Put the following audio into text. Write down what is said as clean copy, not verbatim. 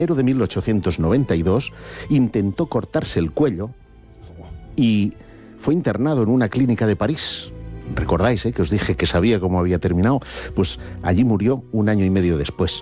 enero de 1892 intentó cortarse el cuello y fue internado en una clínica de París. ¿Recordáis, que os dije que sabía cómo había terminado? Pues allí murió un año y medio después.